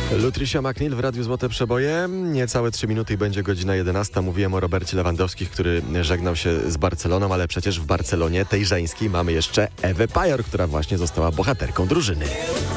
Lutricia McNeil w Radiu Złote Przeboje. Niecałe 3 minuty i będzie godzina 11. Mówiłem o Robercie Lewandowskim, który żegnał się z Barceloną, ale przecież w Barcelonie tej żeńskiej mamy jeszcze Ewę Pajor, która właśnie została bohaterką drużyny.